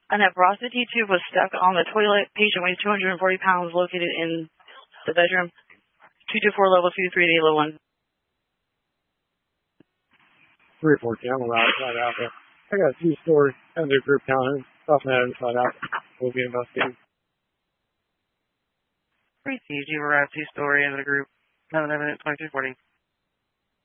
A nephrostomy tube was stuck on the toilet. Patient weighs 240 pounds, located in the bedroom. 224 level 238 level 1. 314, I'm allowed to find out there. I got 2 stores and their group counter. Stuff matters to find out. We'll be investigating. 3 CG, we're at 2-story in the group. 7 evidence 2240.